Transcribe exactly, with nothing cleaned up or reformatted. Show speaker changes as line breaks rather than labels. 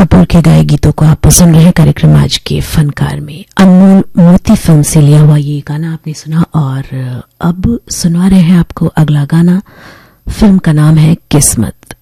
अपुर के गाए गीतों को आप सुन रहे हैं कार्यक्रम आज के फनकार में। अनमोल मोती फिल्म से लिया हुआ ये गाना आपने सुना और अब सुनवा रहे हैं आपको अगला गाना। फिल्म का नाम है किस्मत।